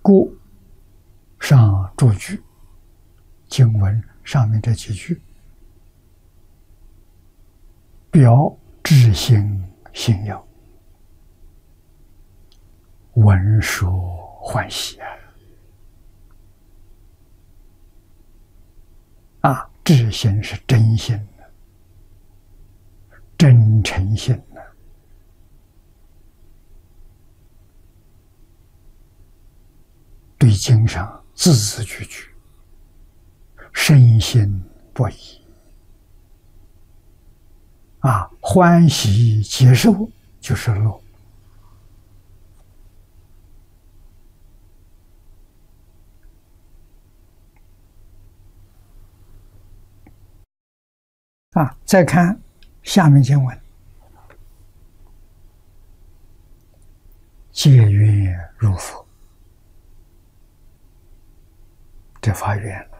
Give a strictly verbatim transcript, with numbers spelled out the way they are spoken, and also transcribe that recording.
故上诸句经文上面这几句，表至心信要，闻说欢喜啊！啊，至心是真心的，真诚心的。对经上字字句句深信不疑啊，欢喜接受就是乐啊。再看下面经文，皆愿入佛，这发愿了。